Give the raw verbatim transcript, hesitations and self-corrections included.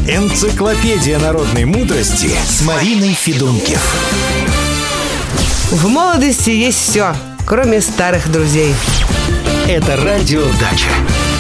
Энциклопедия народной мудрости с Мариной Федункив. В молодости есть все, кроме старых друзей. Это радио «Дача».